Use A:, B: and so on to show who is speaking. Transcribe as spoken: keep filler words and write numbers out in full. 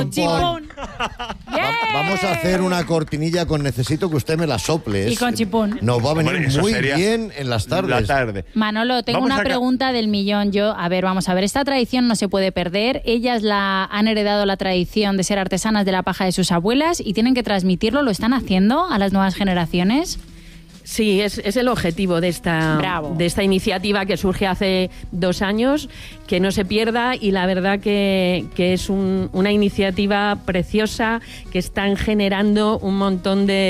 A: Chipón.
B: Va- vamos a hacer una cortinilla con necesito que usted me la sople.
A: Y con chipón.
B: Nos va a venir
C: Hombre, eso
B: muy
C: sería
B: bien en las tardes.
C: La tarde.
A: Manolo, tengo
C: Vamos
A: una
C: a ca-
A: pregunta del millón. Yo, a ver, vamos a ver, esta tradición no se puede perder. Ellas la han heredado la tradición de ser artesanas de la paja de sus abuelas y tienen que transmitirlo. ¿Lo están haciendo a las nuevas generaciones?
D: Sí, es, es el objetivo de esta,
A: Bravo.
D: de esta iniciativa que surge hace dos años, que no se pierda, y la verdad que, que es un- una iniciativa preciosa, que están generando un montón de